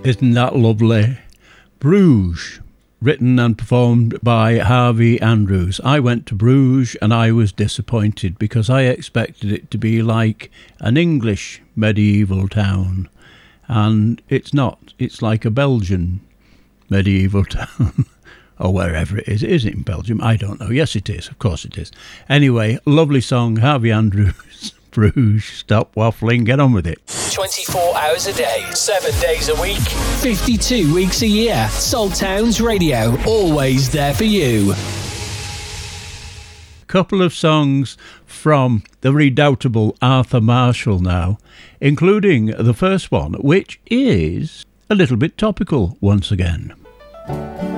Isn't that lovely? Bruges, written and performed by Harvey Andrews. I went to Bruges and I was disappointed because I expected it to be like an English medieval town. And it's not. It's like a Belgian medieval town. Or wherever it is. Is it in Belgium? I don't know. Yes, it is. Of course it is. Anyway, lovely song. Harvey Andrews, Bruges. Stop waffling. Get on with it. 24 hours a day, 7 days a week, 52 weeks a year. Saltowns Radio, always there for you. Couple of songs from the redoubtable Arthur Marshall now, including the first one, which is a little bit topical once again.